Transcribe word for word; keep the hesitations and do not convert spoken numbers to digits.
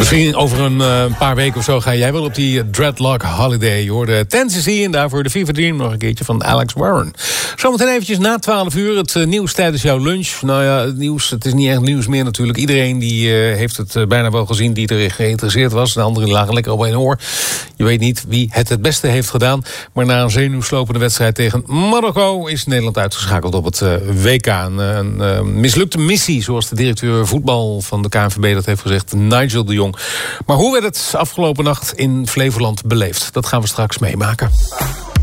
Misschien over een uh, paar weken of zo ga jij wel op die Dreadlock Holiday. Je hoorde Tennessee en daarvoor de Fever Dream nog een keertje van Alex Warren. Zometeen eventjes na twaalf uur het uh, nieuws tijdens jouw lunch. Nou ja, het nieuws, het is niet echt nieuws meer natuurlijk. Iedereen die uh, heeft het uh, bijna wel gezien die er geïnteresseerd was. De anderen lagen lekker op een oor. Je weet niet wie het het beste heeft gedaan. Maar na een zenuwslopende wedstrijd tegen Marokko is Nederland uitgeschakeld op het uh, W K. Een, een uh, mislukte missie, zoals de directeur voetbal van de K N V B dat heeft gezegd, Nigel de Jong. Maar hoe werd het afgelopen nacht in Flevoland beleefd? Dat gaan we straks meemaken.